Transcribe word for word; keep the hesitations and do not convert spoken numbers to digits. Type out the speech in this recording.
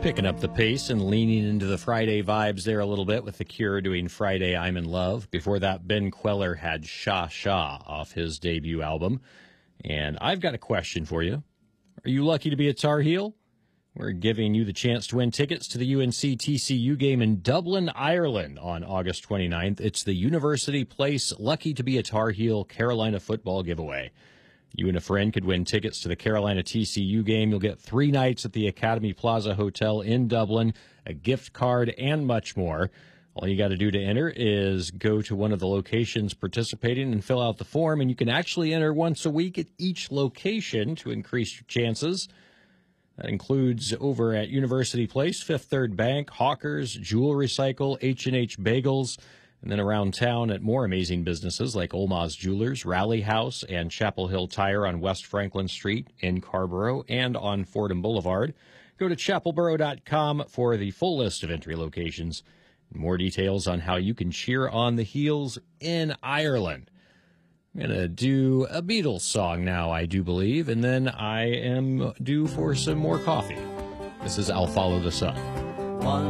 Picking up the pace and leaning into the Friday vibes there a little bit with The Cure doing Friday I'm in Love. Before that, Ben Queller had Sha Sha off his debut album. And I've got a question for you. Are you lucky to be a Tar Heel? We're giving you the chance to win tickets to the U N C T C U game in Dublin, Ireland on August twenty-ninth. It's the University Place Lucky to be a Tar Heel Carolina football giveaway. You and a friend could win tickets to the Carolina T C U game. You'll get three nights at the Academy Plaza Hotel in Dublin, a gift card, and much more. All you got to do to enter is go to one of the locations participating and fill out the form, and you can actually enter once a week at each location to increase your chances. That includes over at University Place, Fifth Third Bank, Hawkers, Jewel Recycle, H and H Bagels, and then around town at more amazing businesses like Olma's Jewelers, Rally House, and Chapel Hill Tire on West Franklin Street in Carborough and on Fordham Boulevard. Go to chapel borough dot com for the full list of entry locations and more details on how you can cheer on the Heels in Ireland. I'm going to do a Beatles song now, I do believe, and then I am due for some more coffee. This is I'll Follow the Sun. One